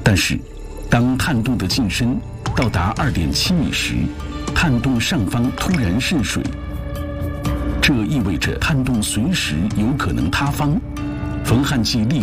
但是，当探洞的进深到达2.7米时，探洞上方突然渗水，这意味着探洞随时有可能塌方。冯汉骥立